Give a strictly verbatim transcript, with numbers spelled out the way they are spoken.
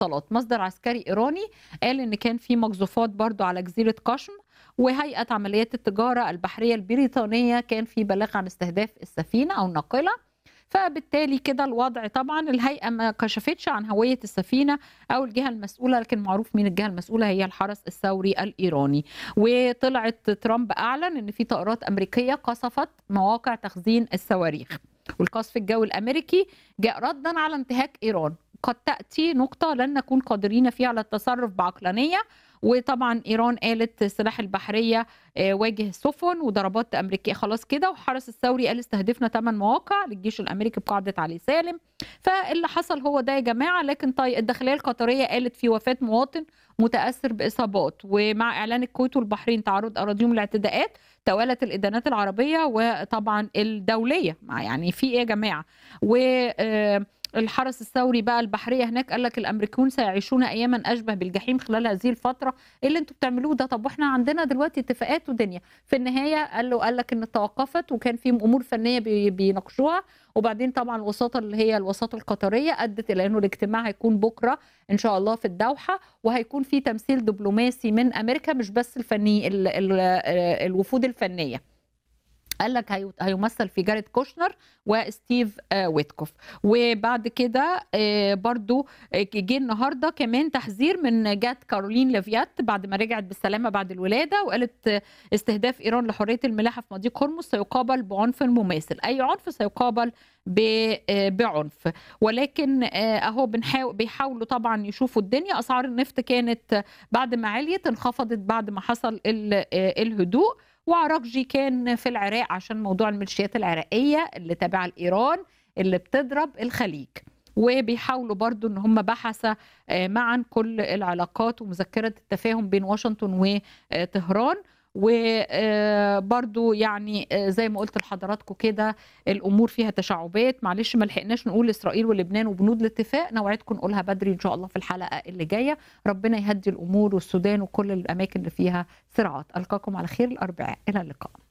الاتصالات. مصدر عسكري إيراني قال إن كان في مقذوفات برضه على جزيرة قشم، وهيئة عمليات التجارة البحرية البريطانية كان في بلاغ عن استهداف السفينة أو الناقلة. فبالتالي كده الوضع طبعًا الهيئة ما كشفتش عن هوية السفينة أو الجهة المسؤولة، لكن معروف مين الجهة المسؤولة، هي الحرس الثوري الإيراني. وطلعت ترامب أعلن إن في طائرات أمريكية قصفت مواقع تخزين الصواريخ. والقصف الجوي الأمريكي جاء ردا على انتهاك إيران. قد تأتي نقطة لن نكون قادرين فيها على التصرف بعقلانية. وطبعا إيران قالت السلاح البحرية آه، واجه السفن وضربات أمريكية خلاص كده. وحرس الثوري قال استهدفنا ثمان مواقع للجيش الأمريكي بقاعدة علي سالم. فاللي حصل هو ده يا جماعة. لكن طيب الداخلية القطرية قالت في وفاة مواطن متأثر بإصابات. ومع إعلان الكويت والبحرين تعرض أراضيهم لاعتداءات، توالت الإدانات العربية وطبعا الدولية. مع يعني في إيه يا جماعة؟ و آه، الحرس الثوري بقى البحرية هناك قال لك الأمريكون سيعيشون أياما أشبه بالجحيم خلال هذه الفترة. إيه اللي أنتم بتعملوه ده؟ طب واحنا عندنا دلوقتي اتفاقات ودنيا. في النهاية قال له قال لك إن توقفت وكان في أمور فنية بي- بيناقشوها. وبعدين طبعا الوساطة اللي هي الوساطة القطرية أدت إلى إنه الاجتماع هيكون بكرة إن شاء الله في الدوحة، وهيكون في تمثيل دبلوماسي من أمريكا مش بس الفني ال- ال- الوفود الفنية. قال لك هي- هيمثل في جاريد كوشنر وستيف آه، ويتكوف. وبعد كده آه، برضو آه، جه النهارده كمان تحذير من جات كارولين لافيات بعد ما رجعت بالسلامه بعد الولاده، وقالت آه، استهداف ايران لحريه الملاحه في مضيق هرمز سيقابل بعنف مماثل. اي عنف سيقابل ب- آه، بعنف. ولكن آه، اهو بنحاول بيحاولوا طبعا يشوفوا الدنيا. اسعار النفط كانت بعد ما عليت انخفضت بعد ما حصل ال- آه، الهدوء. وعراقجي كان في العراق عشان موضوع الميليشيات العراقية اللي تابعة لإيران اللي بتضرب الخليج. وبيحاولوا برضو ان هم بحث آه، معا كل العلاقات ومذكرة التفاهم بين واشنطن وطهران. وبرضو يعني آه، زي ما قلت لحضراتكم كده الامور فيها تشعبات. معلش ما لحقناش نقول اسرائيل ولبنان وبنود الاتفاق، نوعدكم نقولها بدري ان شاء الله في الحلقه اللي جايه. ربنا يهدي الامور والسودان وكل الاماكن اللي فيها صراعات. القاكم على خير الاربعاء، الى اللقاء.